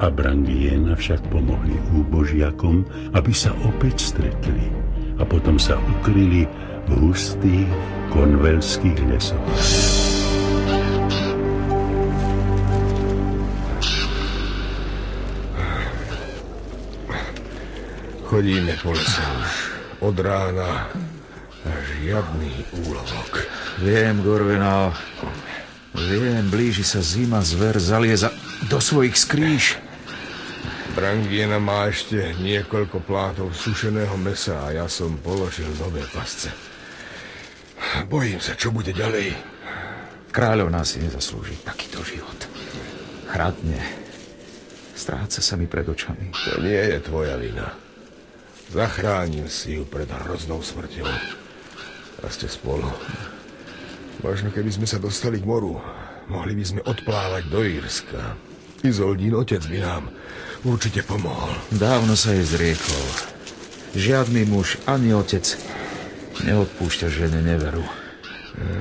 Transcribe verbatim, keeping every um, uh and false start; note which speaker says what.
Speaker 1: a Brangiena však pomohli úbožiakom, aby sa opäť stretli a potom sa ukryli v hustých konvelských lesoch.
Speaker 2: Chodíme po lese už od rána a žiadny úlovok.
Speaker 3: Viem, Gorvenal, viem, blíži sa zima, zver zalieza do svojich skrýš.
Speaker 2: Brangiena má ešte niekoľko plátov sušeného mesa a ja som položil nové pasce. Bojím sa, čo bude ďalej.
Speaker 3: Kráľovná si nezaslúži takýto život. Chradne. Stráca sa mi pred očami.
Speaker 2: To nie je tvoja vina. Zachránil si ju pred hroznou smrťou. A ste spolu. Možno keby sme sa dostali k moru, mohli by sme odplávať do Írska. Izoldín otec by nám určite pomohol.
Speaker 3: Dávno sa jej zriekol. Žiadny muž ani otec neodpúšťa žene neveru.